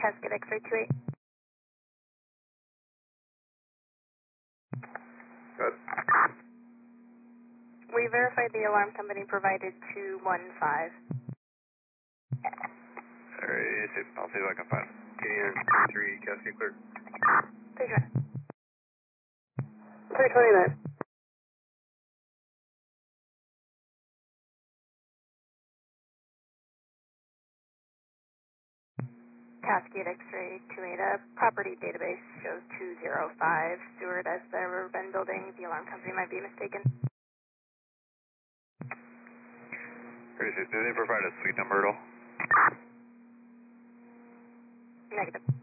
Cascade X-ray 28. Good. We verified the alarm company provided 215. Alright, I'll see if I can find TN 3 Cascade clear. 329. Cascade X-ray 28. Property database shows 205. Stewart as the Riverbend building. The alarm company might be mistaken. Did they provide a suite number at all? Negative.